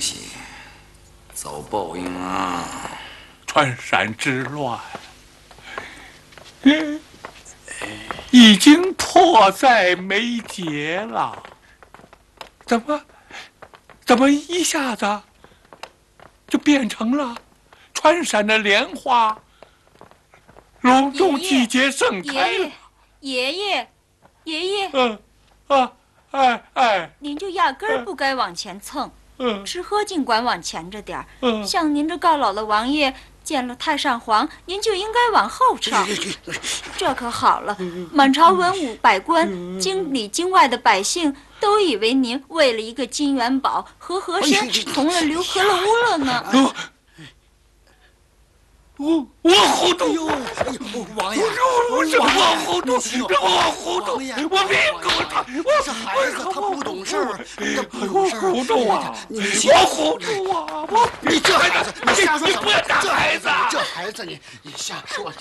西遭报应啊！ 川陕之乱，已经迫在眉睫了。怎么一下子就变成了川陕的莲花隆重季节盛开了？ 爷爷，您就压根儿不该往前蹭，吃喝尽管往前着点儿。像您这高老的王爷，见了太上皇，您就应该往后撤。这可好了，满朝文武百官、京里京外的百姓都以为您为了一个金元宝和和珅从了刘和了乌了呢。 我糊涂！ 王爷， 我糊涂！ 王爷， 我别搞他！ 这孩子他不懂事儿，他不懂事儿。 糊涂啊！我糊涂啊！ 你这孩子，你瞎说什么？ 你不要打孩子！ 这孩子，你瞎说！